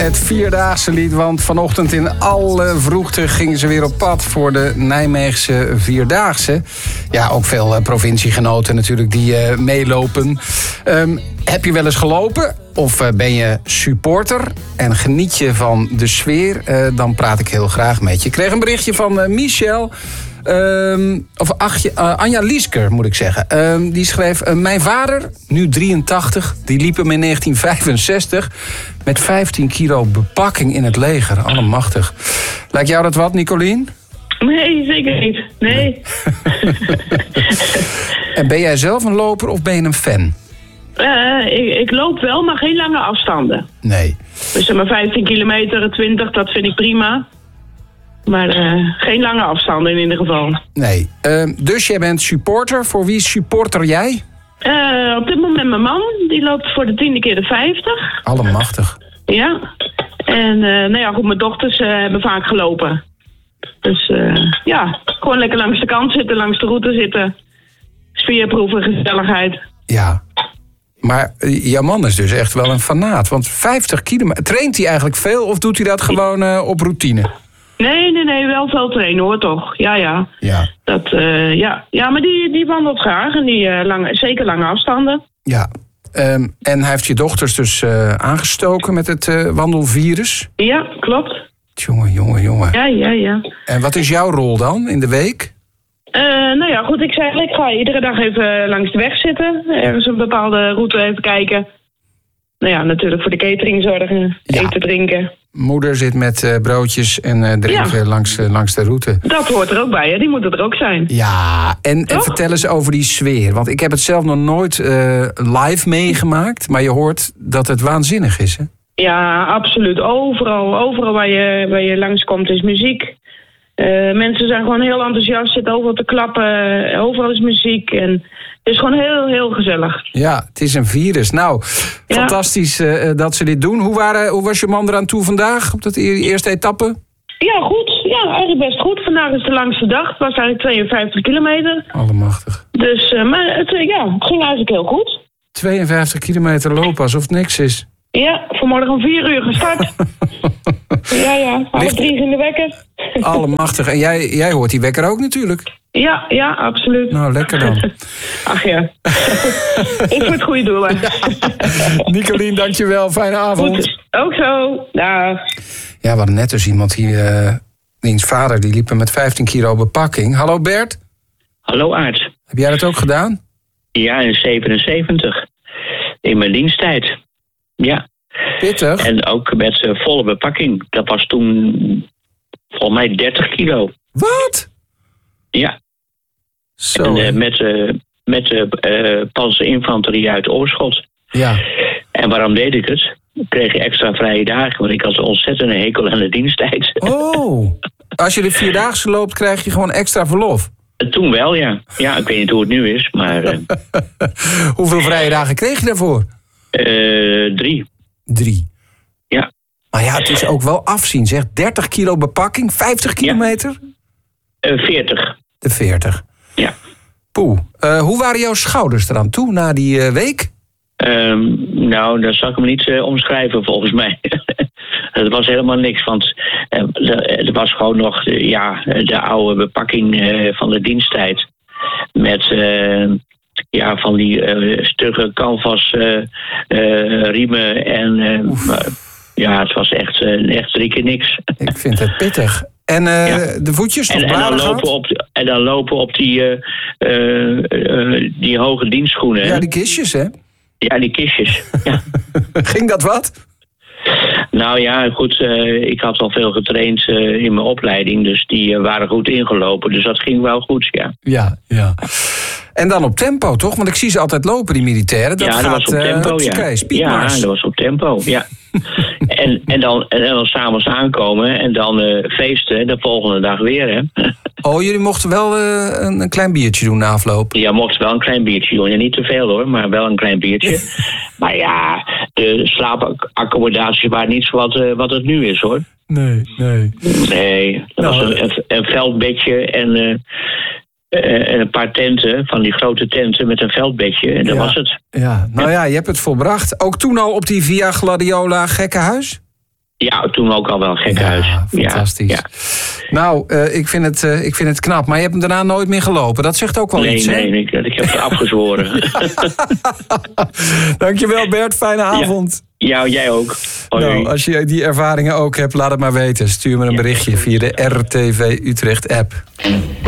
het Vierdaagse lied. Want vanochtend in alle vroegte gingen ze weer op pad voor de Nijmeegse Vierdaagse. Ja, ook veel provinciegenoten natuurlijk die meelopen. Heb je wel eens gelopen? Of ben je supporter en geniet je van de sfeer? Dan praat ik heel graag met je. Ik kreeg een berichtje van Michel. Anja Liesker, moet ik zeggen. Die schreef: mijn vader, nu 83, die liep hem in 1965... met 15 kilo bepakking in het leger. Allemachtig. Lijkt jou dat wat, Nicolien? Nee, zeker niet. Nee. En ben jij zelf een loper of ben je een fan? Ik loop wel, maar geen lange afstanden. Nee. Dus maar 15 kilometer, 20, dat vind ik prima. Maar geen lange afstanden in ieder geval. Nee. Dus jij bent supporter. Voor wie supporter jij? Op dit moment mijn man. Die loopt voor de 10e keer de 50. Allemachtig. Ja. En nou ja, goed, mijn dochters hebben vaak gelopen. Dus ja, gewoon lekker langs de kant zitten, langs de route zitten. Sfeerproeven, gezelligheid. Ja. Maar jouw man is dus echt wel een fanaat. Want 50 kilometer... Traint hij eigenlijk veel of doet hij dat gewoon op routine? Nee, wel veel trainen hoor, toch. Ja. Dat, ja, maar die wandelt graag en die zeker lange afstanden. Ja, en hij heeft je dochters dus aangestoken met het wandelvirus? Ja, klopt. Jongen. Ja. En wat is jouw rol dan in de week? Nou ja, goed, ik ga iedere dag even langs de weg zitten. Ergens een bepaalde route even kijken. Nou ja, natuurlijk voor de catering zorgen, eten, drinken. Moeder zit met broodjes en drinken langs de route. Dat hoort er ook bij, hè? Die moet er ook zijn. Ja, en vertel eens over die sfeer. Want ik heb het zelf nog nooit live meegemaakt. Maar je hoort dat het waanzinnig is, hè? Ja, absoluut. Overal waar je langskomt is muziek. Mensen zijn gewoon heel enthousiast, zitten overal te klappen. Overal is muziek en het is gewoon heel, heel gezellig. Ja, het is een virus. Nou, fantastisch dat ze dit doen. Hoe was je man eraan toe vandaag op dat eerste etappe? Ja, goed. Ja, eigenlijk best goed. Vandaag is de langste dag. Het was eigenlijk 52 kilometer. Allemachtig. Dus, maar het ging eigenlijk heel goed. 52 kilometer lopen alsof het niks is. Ja, vanmorgen om 4 uur gestart. Ja. 3 in de wekker. Allemachtig. En jij hoort die wekker ook natuurlijk. Ja, absoluut. Nou, lekker dan. Ach ja. Ik voor het goede doel, hè. Nicolien, dankjewel. Fijne avond. Goed. Ook zo. Dag. Ja, we hadden net dus iemand hier... wiens vader die liep met 15 kilo bepakking. Hallo Bert. Hallo Aart. Heb jij dat ook gedaan? Ja, in 77. In mijn diensttijd. Ja. Pittig. En ook met volle bepakking. Dat was toen volgens mij 30 kilo. Wat? Ja. Zo. En met de panzerinfanterie uit Oorschot. Ja. En waarom deed ik het? Ik kreeg extra vrije dagen, want ik had een ontzettende hekel aan de diensttijd. Oh. Als je de Vierdaagse loopt, krijg je gewoon extra verlof? Toen wel, ja. Ja, ik weet niet hoe het nu is, maar... Hoeveel vrije dagen kreeg je daarvoor? 3. 3. Ja. Maar ja, het is ook wel afzien, zeg. 30 kilo bepakking, 50 kilometer? 40. De 40. Ja. Poeh. Hoe waren jouw schouders eraan toe na die week? Nou, dat zal ik me niet omschrijven volgens mij. Het was helemaal niks, want er was gewoon nog de oude bepakking van de diensttijd. Met van die stugge canvas riemen en het was echt 3 keer niks. Ik vind het pittig. En de voetjes nog en dan lopen op die hoge dienstschoenen. Ja, die kistjes, hè? Ja, die kistjes. Ja. Ging dat wat? Nou ja, goed. Ik had al veel getraind in mijn opleiding. Dus die waren goed ingelopen. Dus dat ging wel goed, ja. Ja. En dan op tempo, toch? Want ik zie ze altijd lopen, die militairen. Dat was op tempo, speedmars. Ja, dat was op tempo, ja. en dan 's avonds aankomen en dan feesten de volgende dag weer, hè. Oh, jullie mochten wel een klein biertje doen na afloop? Ja, mochten wel een klein biertje doen. Ja, niet te veel hoor, maar wel een klein biertje. Maar ja, de slaapaccommodaties waren niet wat het nu is, hoor. Nee, dat was een veldbedje en een paar tenten, van die grote tenten met een veldbedje. En dat was het. Ja, nou ja, je hebt het volbracht. Ook toen al op die Via Gladiola gekkenhuis? Ja, toen ook al wel Gekhuis. Ja, fantastisch. Ja. Nou, ik vind het knap. Maar je hebt hem daarna nooit meer gelopen. Dat zegt ook wel iets, hè? Nee, ik heb het afgezworen. Dankjewel, Bert. Fijne avond. Ja, jij ook. Hoi. Nou, als je die ervaringen ook hebt, laat het maar weten. Stuur me een berichtje via de RTV Utrecht app.